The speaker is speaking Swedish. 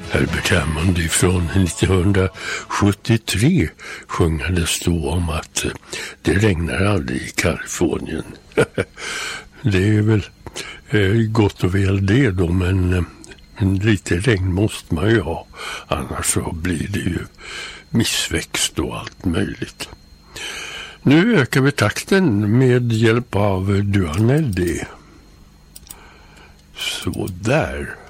Herbert Hammond ifrån 1973 sjungades då om att det regnar aldrig i Kalifornien. Det är väl gott och väl det då, men lite regn måste man ju ha. Annars så blir det ju missväxt och allt möjligt. Nu ökar vi takten med hjälp av Duanelli. Så där.